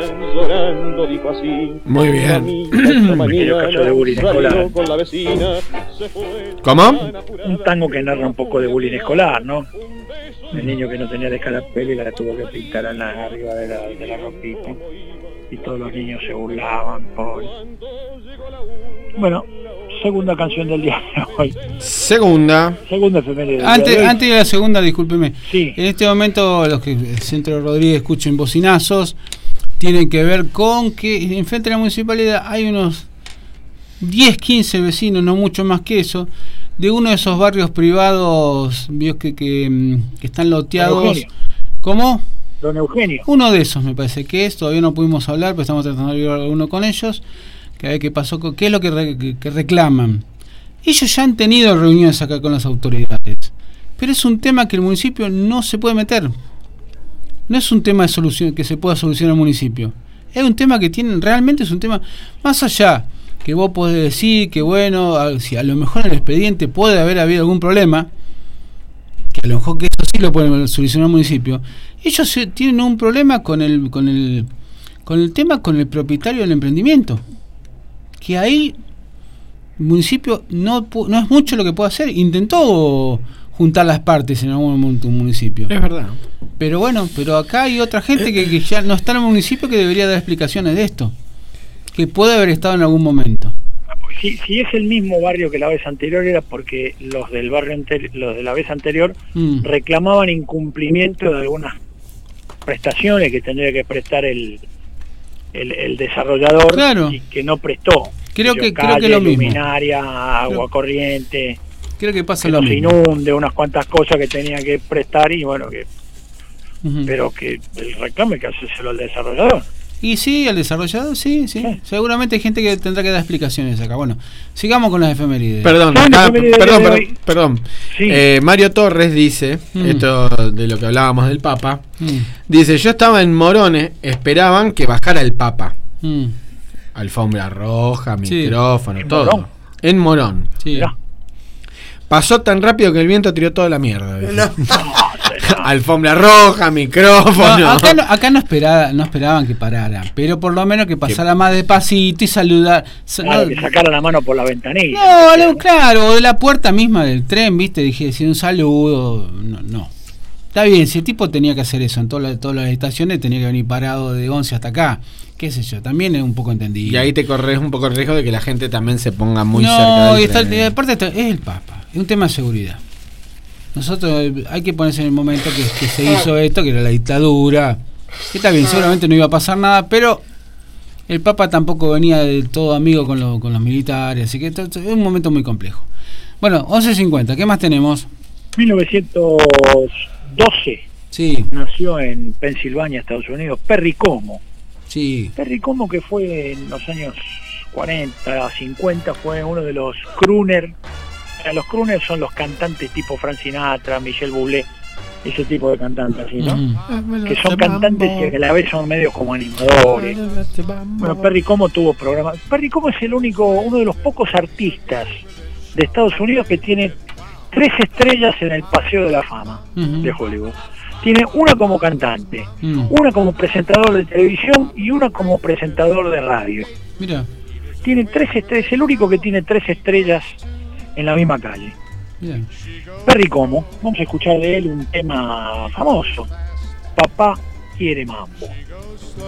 llorando dijo así. Muy bien. Aquello caso de bullying escolar. ¿Cómo? Un tango que narra un poco de bullying escolar, ¿no? El niño que no tenía de escalapela y la tuvo que pintar arriba de la ropita. Y todos los niños se burlaban, pobre. Bueno, segunda canción del día de hoy. Segunda efeméride del Antes día de hoy. de la segunda, discúlpeme. Sí. En este momento, los que el Centro Rodríguez escuchen bocinazos, tienen que ver con que enfrente de la municipalidad hay unos 10, 15 vecinos, no mucho más que eso, de uno de esos barrios privados que están loteados. ¿Cómo? Don Eugenio. Uno de esos me parece que es, todavía no pudimos hablar, pero estamos tratando de hablar alguno con ellos, que a ver qué pasó, qué es lo que reclaman. Ellos ya han tenido reuniones acá con las autoridades, pero es un tema que el municipio no se puede meter. No es un tema de solución que se pueda solucionar el municipio. Es un tema que realmente es un tema más allá, que vos podés decir que bueno, si a lo mejor en el expediente puede haber habido algún problema, que a lo mejor que eso sí lo puede solucionar el municipio. Ellos tienen un problema con el tema con el propietario del emprendimiento, que ahí el municipio no es mucho lo que puede hacer. Intentó juntar las partes en algún momento un municipio, es verdad, pero bueno, pero acá hay otra gente que ya no está en el municipio, que debería dar explicaciones de esto, que puede haber estado en algún momento. Si es el mismo barrio que la vez anterior, era porque los del barrio los de la vez anterior reclamaban incumplimiento de algunas prestaciones que tendría que prestar el desarrollador, claro, y que no prestó. Creo que lo mismo. Luminaria, agua corriente. Creo que pasa que lo mismo. Inunde, unas cuantas cosas que tenía que prestar y bueno, pero que el reclamo hay que hacérselo al desarrollador. Y sí, al desarrollador, sí. Seguramente hay gente que tendrá que dar explicaciones acá. Bueno, sigamos con las efemérides. Perdón. Sí. Mario Torres dice, esto de lo que hablábamos del Papa, dice, yo estaba en Morones, esperaban que bajara el Papa. Alfombra roja, micrófono, todo. Morón. En Morón. Sí. Pasó tan rápido que el viento tiró toda la mierda. Alfombra roja, micrófono. Acá no esperaban que parara, pero por lo menos que pasara más despacito y saludar. Claro, que sacara la mano por la ventanilla. Claro, o de la puerta misma del tren, viste, dije, decir un saludo. No. Está bien, si el tipo tenía que hacer eso en todas las estaciones, tenía que venir parado de 11 hasta acá. Qué sé yo, también es un poco entendido. Y ahí te corres un poco el riesgo de que la gente también se ponga muy cerca del tren. Y aparte es el Papa, es un tema de seguridad. Nosotros hay que ponerse en el momento que se hizo esto, que era la dictadura. Que está bien, seguramente no iba a pasar nada, pero el Papa tampoco venía del todo amigo con los militares, así que esto es un momento muy complejo. Bueno, 11:50, ¿qué más tenemos? 1912 nació en Pensilvania, Estados Unidos, Perry Como. Sí. Perry Como, que fue en los años 40, 50, fue uno de los crooner. Los crooners son los cantantes tipo Frank Sinatra, Michel Bublé, ese tipo de cantantes así, ¿no? Que son cantantes y a la vez son medios como animadores. Bueno, Perry Como tuvo programas. Perry Como es uno de los pocos artistas de Estados Unidos que tiene 3 estrellas en el Paseo de la Fama de Hollywood. Tiene una como cantante, una como presentador de televisión y una como presentador de radio. Mira. Tiene 3 estrellas, es el único que tiene 3 estrellas en la misma calle. Bien. Perry Como, vamos a escuchar de él un tema famoso, Papá quiere mambo.